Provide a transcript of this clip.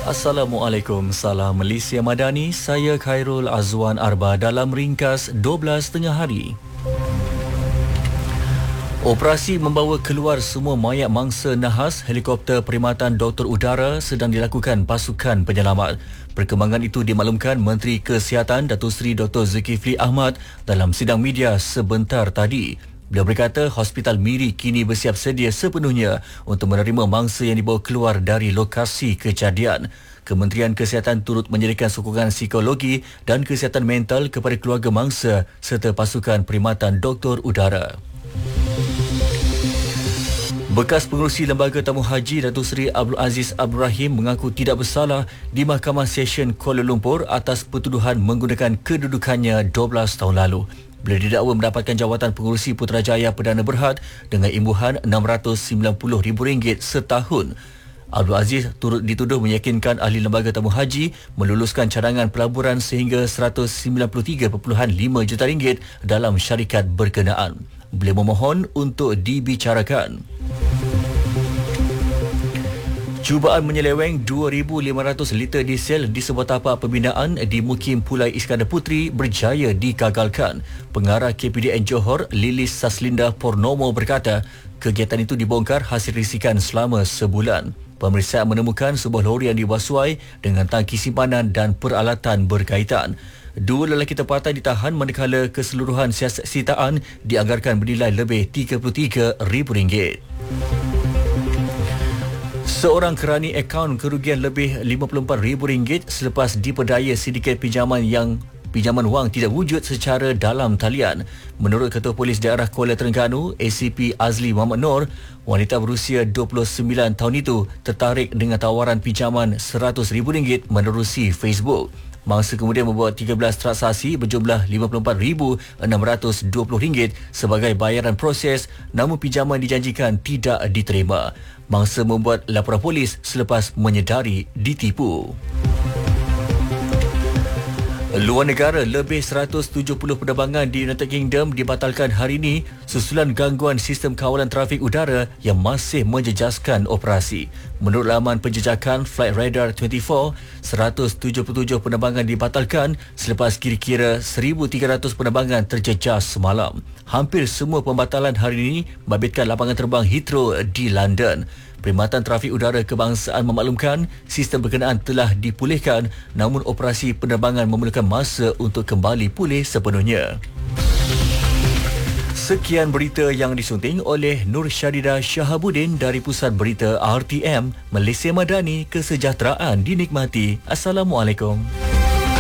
Assalamualaikum, salam Malaysia Madani. Saya Khairul Azwan Arba dalam ringkas 12 tengah hari. Operasi membawa keluar semua mayat mangsa nahas helikopter Perkhidmatan Doktor Udara sedang dilakukan pasukan penyelamat. Perkembangan itu dimaklumkan Menteri Kesihatan Datuk Seri Dr. Zulkifli Ahmad dalam sidang media sebentar tadi. Beliau berkata Hospital Miri kini bersiap sedia sepenuhnya untuk menerima mangsa yang dibawa keluar dari lokasi kejadian. Kementerian Kesihatan turut menyediakan sokongan psikologi dan kesihatan mental kepada keluarga mangsa serta pasukan Perkhidmatan Doktor Udara. Bekas pengerusi Lembaga Tamu Haji Datuk Seri Abdul Aziz Abdul Rahim mengaku tidak bersalah di Mahkamah Session Kuala Lumpur atas pertuduhan menggunakan kedudukannya 12 tahun lalu. Beliau didakwa mendapatkan jawatan pengerusi Putrajaya Perdana Berhad dengan imbuhan RM690,000 setahun. Abdul Aziz turut dituduh meyakinkan ahli Lembaga Tamu Haji meluluskan cadangan pelaburan sehingga RM193.5 juta dalam syarikat berkenaan. Beliau memohon untuk dibicarakan. Cubaan menyeleweng 2,500 liter diesel di sebuah tapak pembinaan di Mukim Pulai Iskandar Puteri berjaya digagalkan. Pengarah KPDN Johor, Lilis Saslinda Purnomo berkata, kegiatan itu dibongkar hasil risikan selama sebulan. Pemeriksaan menemukan sebuah lori yang dibasuai dengan tangki simpanan dan peralatan berkaitan. Dua lelaki tempatan ditahan manakala keseluruhan siasatan dianggarkan bernilai lebih RM33,000. Seorang kerani akaun kerugian lebih RM54,000 selepas diperdaya sindiket pinjaman wang tidak wujud secara dalam talian. Menurut Ketua Polis Daerah Kuala Terengganu, ACP Azli Muhammad Noor, wanita berusia 29 tahun itu tertarik dengan tawaran pinjaman RM100,000 menerusi Facebook. Mangsa kemudian membuat 13 transaksi berjumlah RM54,620 sebagai bayaran proses, namun pinjaman dijanjikan tidak diterima. Mangsa membuat laporan polis selepas menyedari ditipu. Luar negara, lebih 170 penerbangan di United Kingdom dibatalkan hari ini susulan gangguan sistem kawalan trafik udara yang masih menjejaskan operasi. Menurut laman penjejakan Flight Radar 24, 177 penerbangan dibatalkan selepas kira-kira 1,300 penerbangan terjejas semalam. Hampir semua pembatalan hari ini membabitkan lapangan terbang Heathrow di London. Perkhidmatan Trafik Udara Kebangsaan memaklumkan sistem berkenaan telah dipulihkan, namun operasi penerbangan memerlukan masa untuk kembali pulih sepenuhnya. Sekian berita yang disunting oleh Nur Syarida Shahabuddin dari Pusat Berita RTM, Malaysia Madani, kesejahteraan dinikmati. Assalamualaikum.